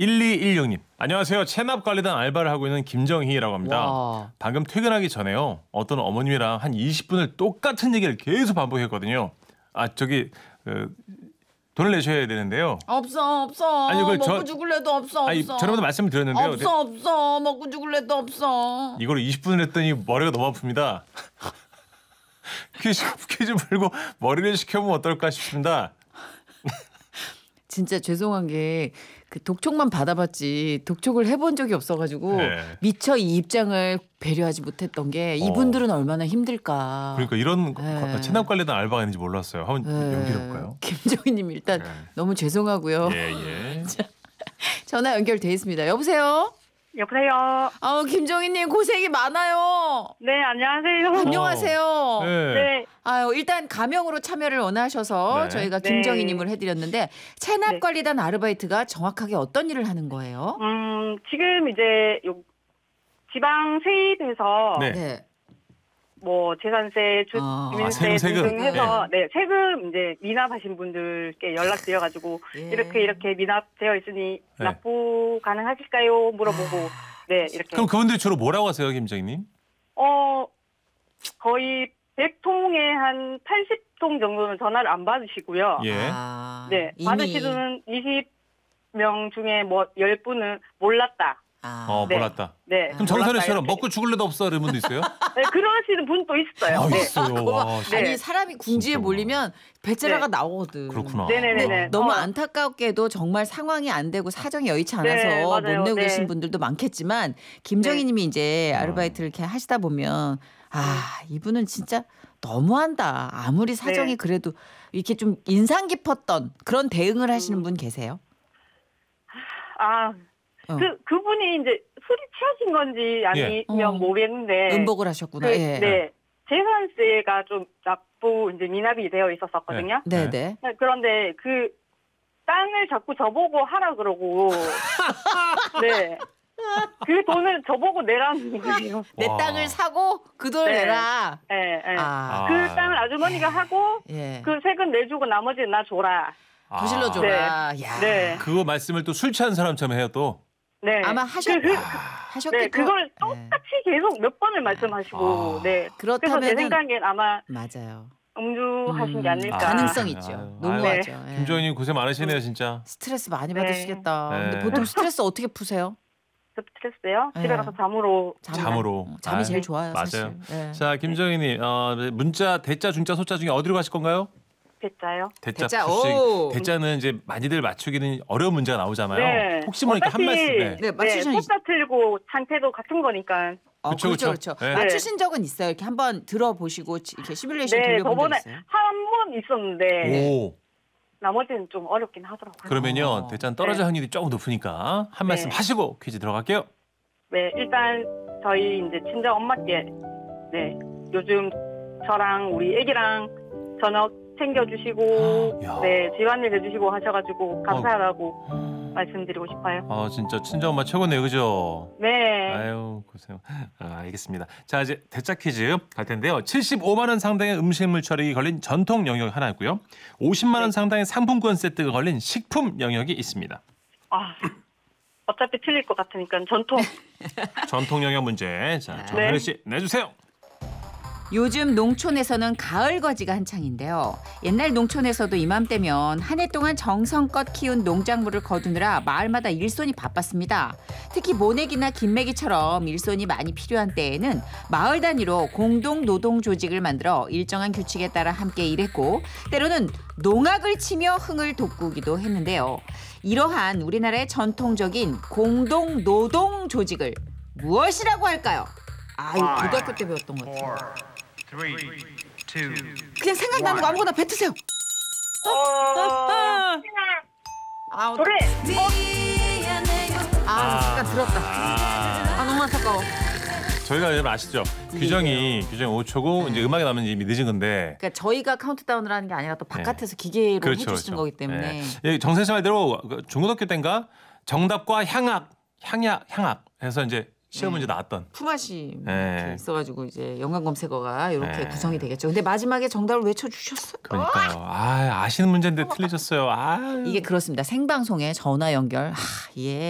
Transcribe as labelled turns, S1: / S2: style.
S1: 1216님. 안녕하세요. 체납관리단 알바를 하고 있는 김정희라고 합니다.
S2: 와.
S1: 방금 퇴근하기 전에요. 어떤 어머님이랑 한 20분을 똑같은 얘기를 계속 반복했거든요. 돈을 내셔야 되는데요.
S2: 없어.
S1: 아니, 그걸
S2: 먹고 죽을래도 없어.
S1: 아니, 전에도 말씀을 드렸는데요.
S2: 없어. 먹고 죽을래도 없어.
S1: 이걸 20분을 했더니 머리가 너무 아픕니다. 퀴즈 풀고 머리를 식혀보면 어떨까 싶습니다.
S2: 진짜 죄송한 게 그 독촉만 받아봤지 독촉을 해본 적이 없어가지고
S1: 네.
S2: 미처 이 입장을 배려하지 못했던 게 이분들은 얼마나 힘들까.
S1: 그러니까 이런
S2: 네.
S1: 체납관리단 알바가 있는지 몰랐어요. 한번 연기해볼까요?
S2: 김정희님 일단
S1: 네.
S2: 너무 죄송하고요.
S1: 예.
S2: 전화 연결돼 있습니다. 여보세요?
S3: 여보세요.
S2: 김정희님 고생이 많아요.
S3: 네, 안녕하세요.
S2: 안녕하세요.
S1: 네.
S3: 네.
S2: 일단 가명으로 참여를 원하셔서
S1: 네.
S2: 저희가
S3: 네.
S2: 김정희님을 해드렸는데 체납관리단 아르바이트가 정확하게 어떤 일을 하는 거예요?
S3: 지금 이제 지방 세입에서
S1: 네.
S2: 네.
S3: 뭐 재산세, 주민세
S1: 세금.
S3: 등등해서 세금 이제 미납하신 분들께 연락드려가지고
S2: 예.
S3: 이렇게 미납되어 있으니
S1: 네.
S3: 납부 가능하실까요? 물어보고 네 이렇게.
S1: 그럼 그분들이 주로 뭐라고 하세요, 김정희님?
S3: 거의 100통에 한 80통 정도는 전화를 안 받으시고요.
S1: 예.
S3: 네,
S2: 이미.
S3: 받으시는 20명 중에 뭐 10분은 몰랐다. 네.
S1: 몰랐다.
S3: 네.
S1: 그럼 정선혜 씨처럼
S3: 몰랐다,
S1: 먹고 죽을래도 없어 이런 분도 있어요?
S3: 네, 그러시는 분도 있어요. 네.
S1: 있어요. 와,
S3: 네.
S2: 아니 사람이 궁지에
S1: 진짜
S2: 몰리면 배째라가
S3: 네.
S2: 나오거든.
S1: 그렇구나.
S3: 네네네네.
S2: 근데 너무 안타깝게도 정말 상황이 안 되고 사정이 여의치 않아서
S3: 네,
S2: 못
S3: 맞아요.
S2: 내고
S3: 네.
S2: 계신 분들도 많겠지만 김정희님이 이제 아르바이트를 이렇게 하시다 보면 이분은 진짜 너무한다. 아무리 사정이
S3: 네.
S2: 그래도 이렇게 좀 인상 깊었던 그런 대응을 하시는 분 계세요?
S3: 그분이 이제 술이 취하신 건지 아니면 모르겠는데.
S2: 음복을 하셨구나. 예.
S3: 네. 재산세가 좀 납부 이제 미납이 되어 있었거든요.
S2: 네.
S3: 네, 그런데 그 땅을 자꾸 저보고 하라 그러고. 네. 그 돈을 저보고 내라는 거예요.
S2: 내
S1: 와.
S2: 땅을 사고 그 돈을
S3: 네.
S2: 내라.
S3: 네.
S2: 아.
S3: 그 땅을 아주머니가 하고
S2: 예.
S3: 그 세금 내주고 나머지는 나 줘라.
S2: 부실러 줘라. 야.
S3: 네.
S1: 그거 말씀을 또 술 취한 사람처럼 해요 또.
S3: 네.
S2: 아마 하셨겠죠.
S3: 네, 그걸 똑같이 계속 몇 번을 말씀하시고, 네. 그래서 제
S2: 그렇다면은
S3: 생각엔 아마
S2: 맞아요.
S3: 음주하신 게 아닐까.
S2: 가능성 있죠. 너무하죠. 예.
S1: 김정희님 고생 많으시네요 진짜.
S2: 스트레스 많이
S3: 네.
S2: 받으시겠다.
S1: 네.
S2: 근데 보통 스트레스 어떻게 푸세요?
S3: 스트레스요?
S2: 네.
S3: 집에 가서 잠으로.
S1: 잠으로.
S2: 잠이 제일 좋아요,
S1: 맞아요.
S2: 사실. 예.
S1: 자, 김정희님, 문자 대자, 중자, 소자 중에 어디로 가실 건가요?
S3: 됐자요?
S1: 대자,
S2: 대자,
S1: 푸시.
S2: 오.
S1: 대자는 이제 많이들 맞추기는 어려운 문제가 나오잖아요.
S3: 네.
S1: 혹시 모르니까 한
S3: 어차피
S1: 말씀. 네.
S2: 네, 맞추신
S3: 숫자 틀고 상태도 같은 거니까.
S1: 그쵸,
S2: 그렇죠,
S1: 그쵸.
S2: 그렇죠.
S1: 네.
S2: 맞추신 적은 있어요. 이렇게 한번 들어보시고 이렇게 시뮬레이션
S3: 네,
S2: 돌려본 적
S3: 저번에
S2: 있어요?
S3: 한 번 있었는데,
S1: 오.
S3: 나머지는 좀 어렵긴 하더라고요.
S1: 그러면요, 대자는 떨어질 확률이 조금 높으니까 한 말씀
S3: 네.
S1: 하시고 퀴즈 들어갈게요.
S3: 네, 일단 저희 이제 친정 엄마께, 네, 요즘 저랑 우리 애기랑 저녁 챙겨주시고,
S1: 야.
S3: 네, 집안일 해주시고 하셔가지고 감사하다고 말씀드리고 싶어요.
S1: 진짜 친정엄마 최고네요, 그죠?
S3: 네.
S1: 아유, 고생. 알겠습니다. 자, 이제 대짜 퀴즈 갈 텐데요. 75만 원 상당의 음식물 처리가 걸린 전통 영역이 하나 있고요. 50만 원 상당의 상품권 세트가 걸린 식품 영역이 있습니다.
S3: 어차피 틀릴 것 같으니까 전통.
S1: 전통 영역 문제. 자, 정혜리 씨 내주세요.
S2: 요즘 농촌에서는 가을 거지가 한창인데요. 옛날 농촌에서도 이맘때면 한 해 동안 정성껏 키운 농작물을 거두느라 마을마다 일손이 바빴습니다. 특히 모내기나 김매기처럼 일손이 많이 필요한 때에는 마을 단위로 공동 노동 조직을 만들어 일정한 규칙에 따라 함께 일했고 때로는 농악을 치며 흥을 돋구기도 했는데요. 이러한 우리나라의 전통적인 공동 노동 조직을 무엇이라고 할까요? 이거 고등학교 때 배웠던 것 같아요. 그냥 생각나는 거 아무거나 뱉으세요.
S3: 노래.
S2: 잠깐 들었다. 너무 안타까워.
S1: 저희가 여러분 아시죠? 규정이 5초고 이제 음악이 나면 이미 늦은 건데.
S2: 그러니까 저희가 카운트다운을 하는 게 아니라 또 바깥에서 기계로
S1: 그렇죠,
S2: 해주시는 거기 때문에.
S1: 네. 정선 씨 말대로 중고등학교 때인가 정답과 향악 해서 이제 시험 문제 나왔던.
S2: 품앗이
S1: 네.
S2: 이렇게 있어가지고 이제 연관 검색어가 이렇게
S1: 네.
S2: 구성이 되겠죠. 근데 마지막에 정답을 외쳐주셨어요.
S1: 그러니까요. 아시는 문제인데 틀리셨어요.
S2: 이게 그렇습니다. 생방송에 전화 연결. 예.